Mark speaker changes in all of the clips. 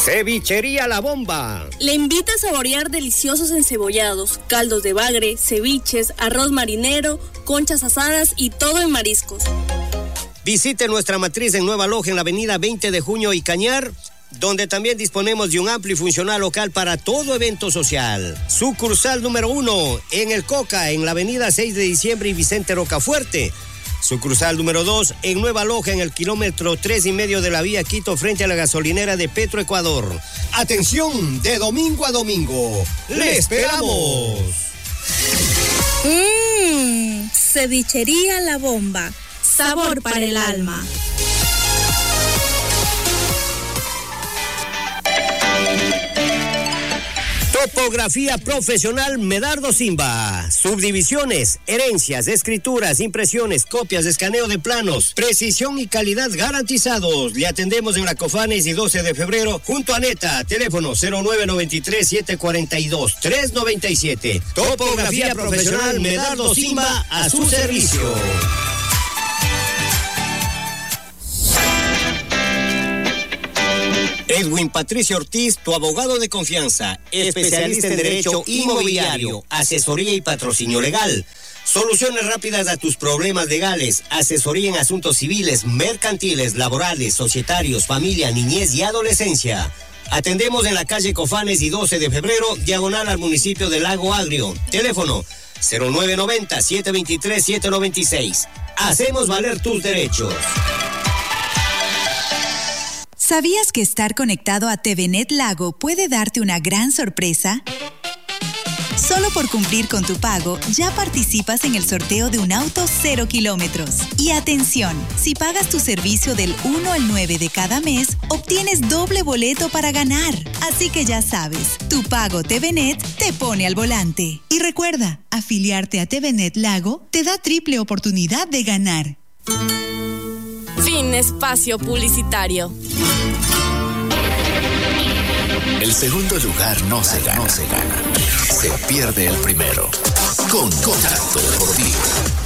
Speaker 1: Cevichería La Bomba
Speaker 2: le invita a saborear deliciosos encebollados, caldos de bagre, ceviches, arroz marinero, conchas asadas y todo en mariscos.
Speaker 1: Visite nuestra matriz en Nueva Loja en la avenida 20 de Junio y Cañar, donde también disponemos de un amplio y funcional local para todo evento social. Sucursal número 1 en El Coca, en la avenida 6 de Diciembre y Vicente Rocafuerte. Sucursal número 2 en Nueva Loja, en el kilómetro 3,5 de la vía Quito, frente a la gasolinera de Petroecuador. Atención, de domingo a domingo, ¡le esperamos!
Speaker 2: Cevichería La Bomba, sabor para el alma.
Speaker 1: Topografía profesional Medardo Simba. Subdivisiones, herencias, escrituras, impresiones, copias, escaneo de planos, precisión y calidad garantizados. Le atendemos en la Cofanes y 12 de febrero junto a Neta. Teléfono 0993-742-397. Topografía profesional Medardo Simba, a su servicio. Edwin Patricio Ortiz, tu abogado de confianza, especialista en derecho inmobiliario, asesoría y patrocinio legal. Soluciones rápidas a tus problemas legales, asesoría en asuntos civiles, mercantiles, laborales, societarios, familia, niñez y adolescencia. Atendemos en la calle Cofanes y 12 de febrero, diagonal al municipio de Lago Agrio. Teléfono 0990-723-796. Hacemos valer tus derechos.
Speaker 3: ¿Sabías que estar conectado a TVNet Lago puede darte una gran sorpresa? Solo por cumplir con tu pago, ya participas en el sorteo de un auto 0 kilómetros. Y atención, si pagas tu servicio del 1 al 9 de cada mes, obtienes doble boleto para ganar. Así que ya sabes, tu pago TVNet te pone al volante. Y recuerda, afiliarte a TVNet Lago te da triple oportunidad de ganar.
Speaker 2: Fin espacio publicitario.
Speaker 4: El segundo lugar no se gana. Se pierde el primero. Contacto Deportivo.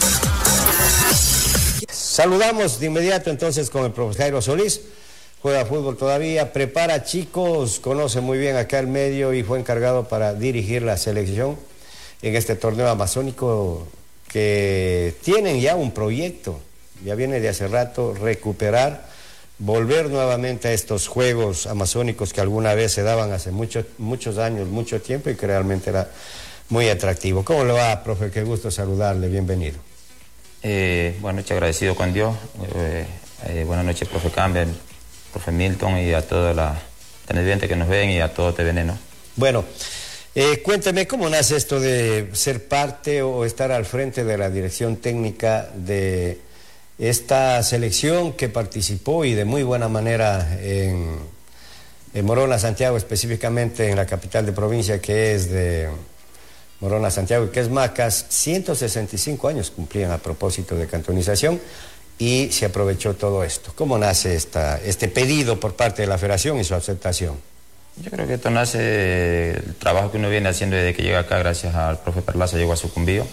Speaker 1: Saludamos de inmediato entonces con el profesor Jairo Solís. Juega fútbol todavía, prepara chicos, conoce muy bien acá el medio y fue encargado para dirigir la selección en este torneo amazónico que tienen ya un proyecto. Ya viene de hace rato recuperar, volver nuevamente a estos juegos amazónicos que alguna vez se daban hace muchos años, mucho tiempo y que realmente era muy atractivo. ¿Cómo le va, profe? Qué gusto saludarle, bienvenido.
Speaker 5: Buenas noches, agradecido con Dios. Buenas noches, profe Campbell, profe Milton y a toda la televidente que nos ven y a todo TVN, ¿no?
Speaker 1: Bueno, cuénteme cómo nace esto de ser parte o estar al frente de la dirección técnica de esta selección que participó y de muy buena manera en Morona, Santiago, específicamente en la capital de provincia que es de Morona, Santiago, que es Macas. 165 años cumplían a propósito de cantonización y se aprovechó todo esto. ¿Cómo nace este pedido por parte de la federación y su aceptación?
Speaker 5: Yo creo que esto nace del trabajo que uno viene haciendo desde que llega acá, gracias al profe Perlaza, llegó a Sucumbío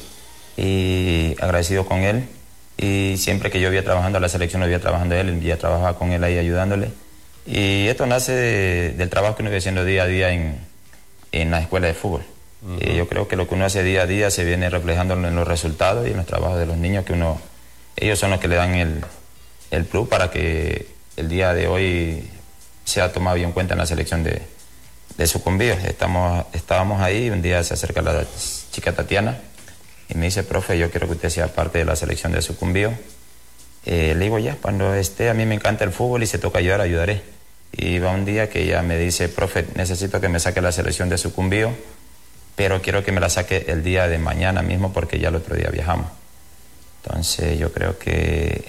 Speaker 5: y agradecido con él. Y siempre que yo iba trabajando a la selección, lo iba trabajando él, ya trabajaba con él ahí ayudándole. Y esto nace del trabajo que uno iba haciendo día a día en la escuela de fútbol. Yo creo que lo que uno hace día a día se viene reflejando en los resultados y en los trabajos de los niños, que ellos son los que le dan el plus para que el día de hoy sea tomado bien en cuenta en la selección de Sucumbío. Estábamos ahí, un día se acerca la chica Tatiana y me dice, profe, yo quiero que usted sea parte de la selección de Sucumbío. Le digo, ya, cuando esté, a mí me encanta el fútbol y se toca ayudar, ayudaré. Y va un día que ella me dice, profe, necesito que me saque la selección de Sucumbío, pero quiero que me la saque el día de mañana mismo porque ya el otro día viajamos. Entonces yo creo que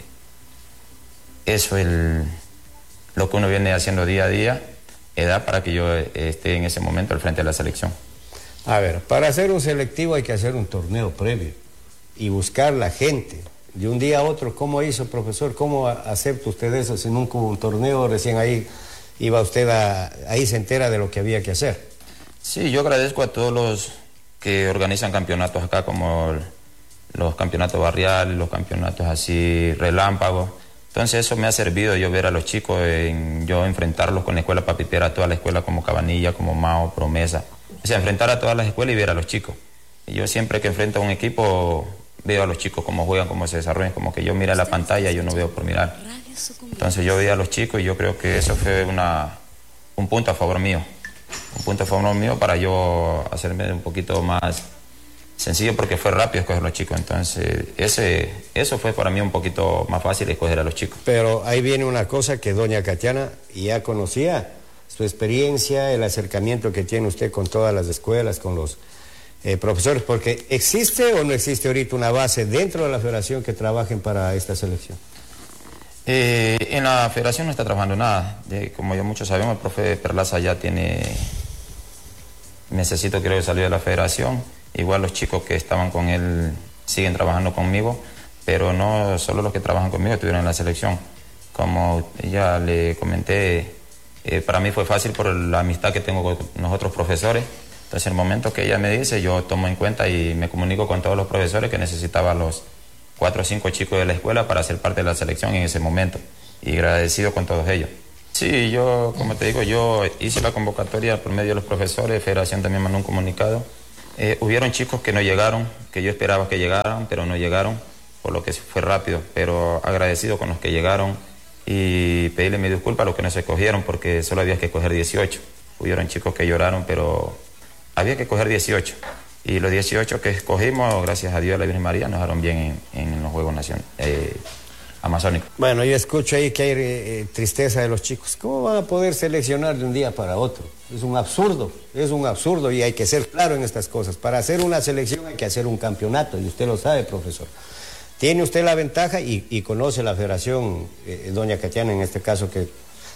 Speaker 5: eso es lo que uno viene haciendo día a día, da para que yo esté en ese momento al frente de la selección.
Speaker 1: A ver, para hacer un selectivo hay que hacer un torneo previo y buscar la gente. De un día a otro, ¿cómo hizo, profesor? ¿Cómo acepta usted eso si nunca hubo un torneo? Recién ahí iba usted ahí se entera de lo que había que hacer.
Speaker 5: Sí, yo agradezco a todos los que organizan campeonatos acá, como los campeonatos barriales, los campeonatos así relámpagos, Entonces eso me ha servido yo ver a los chicos, yo enfrentarlos con la escuela Papi Pier, a toda la escuela como Cabanilla, como Mao, Promesa. O sea, enfrentar a todas las escuelas y ver a los chicos. Y yo siempre que enfrento a un equipo veo a los chicos cómo juegan, cómo se desarrollan, como que yo miro la pantalla, yo no veo por mirar. Entonces yo veía a los chicos y yo creo que eso fue un punto a favor mío. Un punto a favor mío para yo hacerme un poquito más sencillo, porque fue rápido escoger a los chicos. Entonces eso fue para mí un poquito más fácil escoger a los chicos.
Speaker 1: Pero ahí viene una cosa que doña Katiana ya conocía, su experiencia, el acercamiento que tiene usted con todas las escuelas, con los profesores, porque ¿existe o no existe ahorita una base dentro de la federación que trabajen para esta selección?
Speaker 5: En la federación no está trabajando nada. Como ya muchos sabemos, el profe Perlaza ya necesito, creo que salió de la federación. Igual los chicos que estaban con él siguen trabajando conmigo, pero no solo los que trabajan conmigo estuvieron en la selección. Como ya le comenté, para mí fue fácil por la amistad que tengo con nosotros profesores. Entonces, en el momento que ella me dice, yo tomo en cuenta y me comunico con todos los profesores que necesitaban los 4 o 5 chicos de la escuela para ser parte de la selección en ese momento. Y agradecido con todos ellos. Sí, yo, como te digo, yo hice la convocatoria por medio de los profesores, Federación también mandó un comunicado. Hubieron chicos que no llegaron, que yo esperaba que llegaran, pero no llegaron, por lo que fue rápido. Pero agradecido con los que llegaron y pedirle mi disculpa a los que no se escogieron, porque solo había que escoger 18. Hubieron chicos que lloraron, pero había que escoger 18. Y los 18 que escogimos, gracias a Dios, a la Virgen María, nos dejaron bien en los Juegos Amazónicos.
Speaker 1: Bueno, yo escucho ahí que hay tristeza de los chicos. ¿Cómo van a poder seleccionar de un día para otro? Es un absurdo y hay que ser claro en estas cosas. Para hacer una selección hay que hacer un campeonato, y usted lo sabe, profesor. Tiene usted la ventaja y conoce la federación, doña Katiana, en este caso, que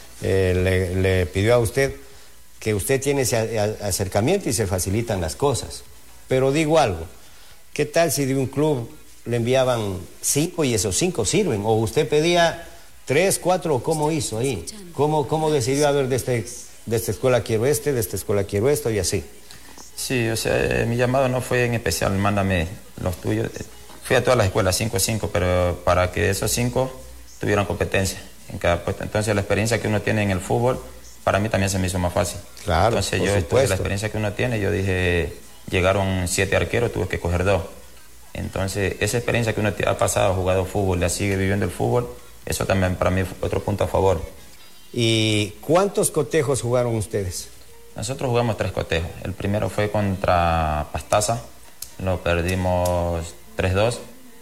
Speaker 1: le pidió a usted, que usted tiene ese acercamiento y se facilitan las cosas. Pero digo algo, ¿qué tal si de un club le enviaban 5 y esos 5 sirven? ¿O usted pedía 3, 4 o cómo hizo ahí? ¿Cómo decidió, a ver, de esta escuela quiero de esta escuela quiero esto y así?
Speaker 5: Sí, o sea, mi llamado no fue en especial, mándame los tuyos. Fui a todas las escuelas, 5, pero para que esos 5 tuvieran competencia en cada puesto. Entonces la experiencia que uno tiene en el fútbol, para mí también se me hizo más fácil.
Speaker 1: Claro,
Speaker 5: entonces yo, de la experiencia que uno tiene, yo dije, llegaron 7 arqueros, tuve que coger 2. Entonces esa experiencia que uno ha pasado, jugado fútbol, ya sigue viviendo el fútbol, eso también para mí fue otro punto a favor.
Speaker 1: ¿Y cuántos cotejos jugaron ustedes?
Speaker 5: Nosotros jugamos 3 cotejos. El primero fue contra Pastaza, lo perdimos 3-2.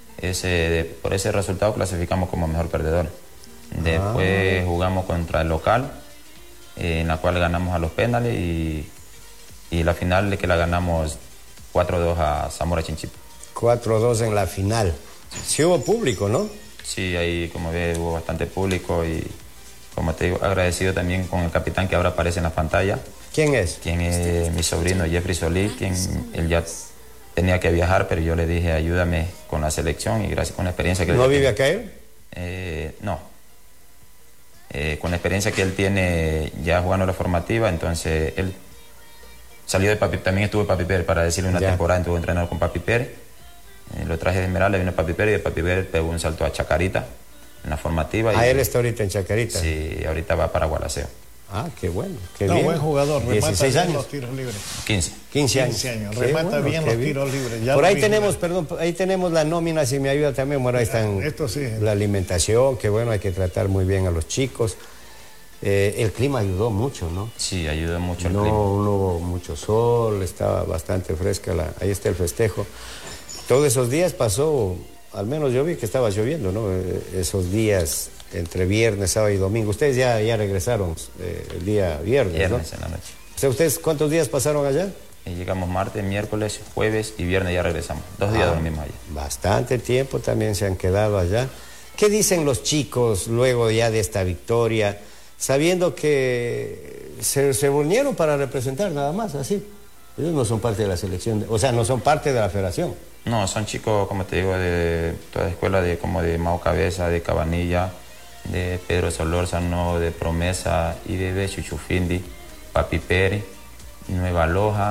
Speaker 5: Por ese resultado clasificamos como mejor perdedor. Después jugamos contra el local, en la cual ganamos a los penales, y la final de que la ganamos 4-2 a Zamora Chinchipe.
Speaker 1: 4-2 en la final. Sí hubo público, ¿no?
Speaker 5: Sí, ahí como ve hubo bastante público y, como te digo, agradecido también con el capitán que ahora aparece en la pantalla.
Speaker 1: ¿Quién es?
Speaker 5: Quien es mi sobrino Jeffrey Solís, él ya tenía que viajar, pero yo le dije ayúdame con la selección, y gracias con la experiencia que él
Speaker 1: ¿No vive acá él?
Speaker 5: No. Con la experiencia que él tiene ya jugando la formativa, entonces él salió de Papi, también estuvo en Papi Pérez para decirle una temporada, estuvo entrenando con Papi Pérez. Lo traje de Esmeralda, vino a Papi Pérez, y de Papi Pérez pegó un salto a Chacarita en la formativa.
Speaker 1: Él está ahorita en Chacarita.
Speaker 5: Sí, ahorita va para Gualaceo.
Speaker 1: Ah, qué bueno, qué bien.
Speaker 6: Buen jugador, remata
Speaker 1: 16
Speaker 6: bien
Speaker 1: años.
Speaker 6: los tiros libres.
Speaker 5: 15
Speaker 1: años.
Speaker 6: Remata bien los tiros libres. Ya
Speaker 1: por ahí tenemos, ahí tenemos la nómina, si me ayuda también. Bueno, ahí están la alimentación, que bueno, hay que tratar muy bien a los chicos. El clima ayudó mucho, ¿no?
Speaker 5: Sí, ayudó mucho el clima.
Speaker 1: No hubo mucho sol, estaba bastante fresca, ahí está el festejo. Todos esos días pasó, al menos yo vi que estaba lloviendo, ¿no? Esos días entre viernes, sábado y domingo. Ustedes ya regresaron el día viernes, ¿no?
Speaker 5: En la noche.
Speaker 1: O sea, ¿ustedes cuántos días pasaron allá?
Speaker 5: Llegamos martes, miércoles, jueves y viernes, ya regresamos. 2 días dormimos allá.
Speaker 1: Bastante tiempo también se han quedado allá. ¿Qué dicen los chicos luego ya de esta victoria, sabiendo que se unieron para representar nada más, así? Ellos no son parte de la selección, o sea, no son parte de la federación.
Speaker 5: No, son chicos, como te digo, de toda escuela, como de Mao Cabeza, de Cabanilla, de Pedro Solórzano, de Promesa, IBB, Chuchufindi, Papi Pérez, Nueva Loja,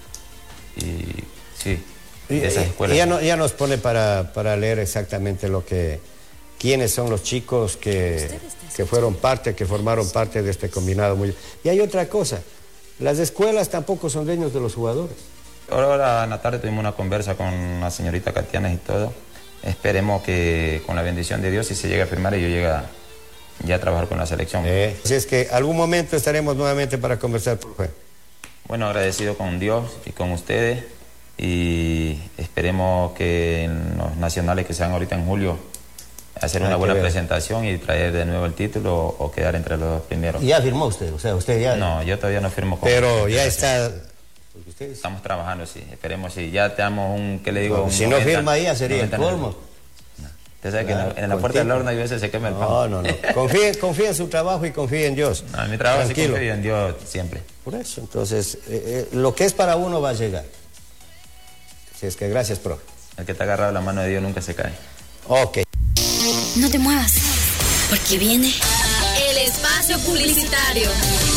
Speaker 5: y sí, de esas escuelas.
Speaker 1: Ya nos pone para leer exactamente lo que quiénes son los chicos que formaron parte de este combinado. Y hay otra cosa, las escuelas tampoco son dueños de los jugadores.
Speaker 5: Ahora en la tarde tuvimos una conversa con la señorita Catianes y todo. Esperemos que con la bendición de Dios, si se llega a firmar, y yo llegue ya a trabajar con la selección.
Speaker 1: Así es que algún momento estaremos nuevamente para conversar, profe.
Speaker 5: Bueno, agradecido con Dios y con ustedes, y esperemos que en los nacionales que sean ahorita en julio, hacer una buena presentación y traer de nuevo el título o quedar entre los dos primeros.
Speaker 1: ¿Y ya firmó usted? O sea, usted ya...
Speaker 5: No, yo todavía no firmo con...
Speaker 1: Pero ya está...
Speaker 5: Estamos trabajando, sí. Esperemos, si ya te damos un... ¿Qué le digo?
Speaker 1: No, si 90, no firma ya sería el colmo.
Speaker 5: Usted sabe que en la puerta del horno hay veces se quema el pan.
Speaker 1: No. Confía en su trabajo y confía en Dios.
Speaker 5: No, en mi trabajo tranquilo. Sí confío en Dios siempre.
Speaker 1: Por eso, entonces, lo que es para uno va a llegar. Así es que gracias, profe.
Speaker 5: El que te ha agarrado la mano de Dios nunca se cae.
Speaker 1: Ok.
Speaker 2: No te muevas, porque viene el espacio publicitario.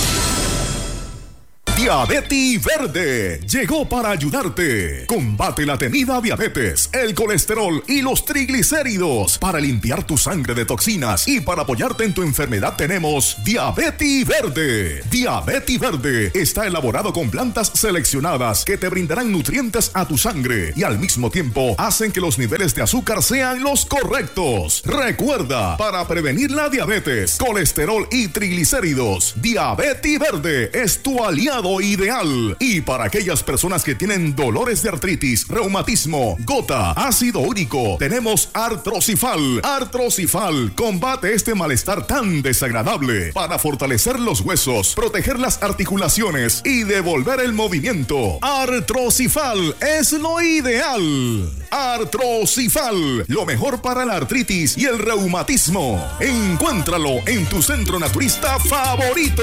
Speaker 7: Diabetes Verde llegó para ayudarte. Combate la temida diabetes, el colesterol y los triglicéridos. Para limpiar tu sangre de toxinas y para apoyarte en tu enfermedad tenemos Diabetes Verde. Diabetes Verde está elaborado con plantas seleccionadas que te brindarán nutrientes a tu sangre y al mismo tiempo hacen que los niveles de azúcar sean los correctos. Recuerda, para prevenir la diabetes, colesterol y triglicéridos, Diabetes Verde es tu aliado ideal. Y para aquellas personas que tienen dolores de artritis, reumatismo, gota, ácido úrico, tenemos Artrosifal. Artrosifal combate este malestar tan desagradable para fortalecer los huesos, proteger las articulaciones y devolver el movimiento. Artrosifal es lo ideal. Artrosifal, lo mejor para la artritis y el reumatismo. Encuéntralo en tu centro naturista favorito.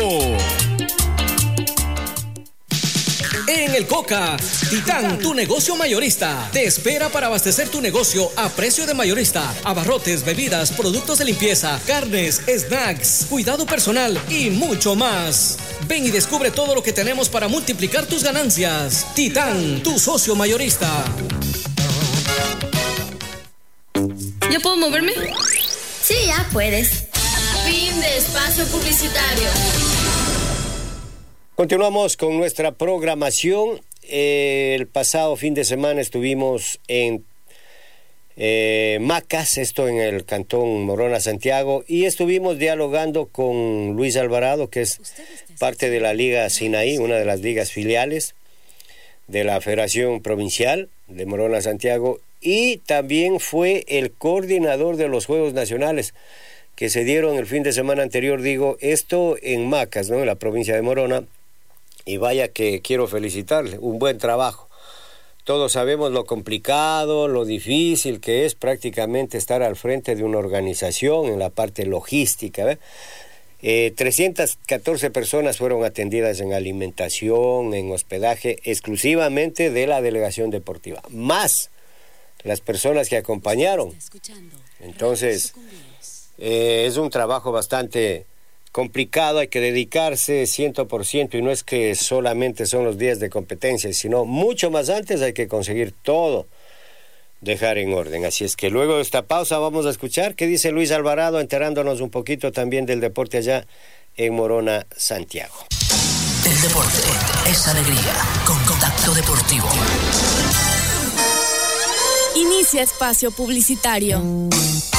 Speaker 8: En el Coca, Titán, tu negocio mayorista, te espera para abastecer tu negocio a precio de mayorista. Abarrotes, bebidas, productos de limpieza, carnes, snacks, cuidado personal y mucho más. Ven y descubre todo lo que tenemos para multiplicar tus ganancias. Titán, tu socio mayorista.
Speaker 2: ¿Ya puedo moverme? Sí, ya puedes. Fin de espacio publicitario.
Speaker 1: Continuamos con nuestra programación. El pasado fin de semana estuvimos en Macas, esto en el cantón Morona, Santiago, y estuvimos dialogando con Luis Alvarado, que es parte de la Liga Sinaí, una de las ligas filiales de la Federación Provincial de Morona, Santiago, y también fue el coordinador de los Juegos Nacionales que se dieron el fin de semana anterior, esto en Macas, ¿no?, en la provincia de Morona. Y vaya que quiero felicitarle, un buen trabajo. Todos sabemos lo complicado, lo difícil que es prácticamente estar al frente de una organización en la parte logística. 314 personas fueron atendidas en alimentación, en hospedaje, exclusivamente de la delegación deportiva, más las personas que acompañaron. Entonces, es un trabajo bastante complicado, hay que dedicarse 100%, y no es que solamente son los días de competencia, sino mucho más antes hay que conseguir todo, dejar en orden. Así es que luego de esta pausa vamos a escuchar qué dice Luis Alvarado, enterándonos un poquito también del deporte allá en Morona, Santiago.
Speaker 4: El deporte es alegría, con Contacto Deportivo.
Speaker 2: Inicia espacio publicitario.